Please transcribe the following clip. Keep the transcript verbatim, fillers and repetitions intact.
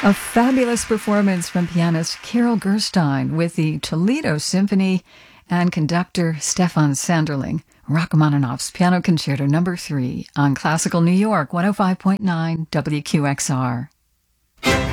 A fabulous performance from pianist Carol Gerstein with the Toledo Symphony and conductor Stefan Sanderling. Rachmaninoff's Piano Concerto Number three on Classical New York one oh five point nine W Q X R.